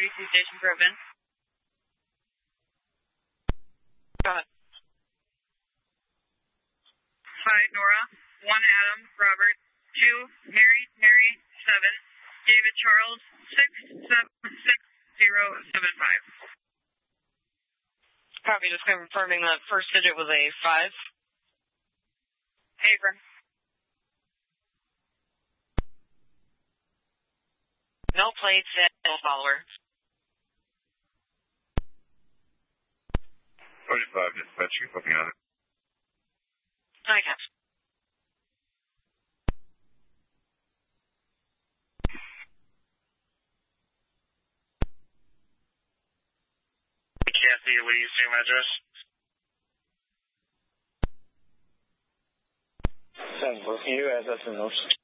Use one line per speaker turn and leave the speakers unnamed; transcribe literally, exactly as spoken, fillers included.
thirty-two Station for event. Got it.
Hi, Nora. One Adam, Robert. Two, Mary, Mary, seven. David Charles, six, seven, six, zero, seven, five.
Copy, just confirming that first digit was a five.
Abram.
No plates, no follower.
forty-five, dispatch, you looking at it.
I guess.
Kathy, what do you same address?
Send for you as that's an option.